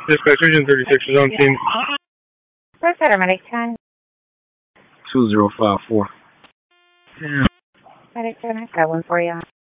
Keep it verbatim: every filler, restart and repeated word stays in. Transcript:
Dispatch, Region thirty-six is on scene. What's that, medic ten? two zero five four. Medic ten, I've got one for you.